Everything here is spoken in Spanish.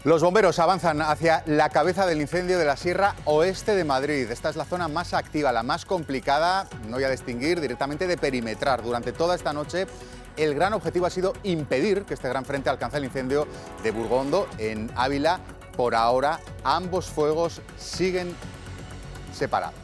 Los bomberos avanzan hacia la cabeza del incendio de la Sierra Oeste de Madrid. Esta es la zona más activa, la más complicada, no voy a distinguir, directamente de perimetrar. Durante toda esta noche, el gran objetivo ha sido impedir que este gran frente alcance el incendio de Burgondo, en Ávila. Por ahora, ambos fuegos siguen separados.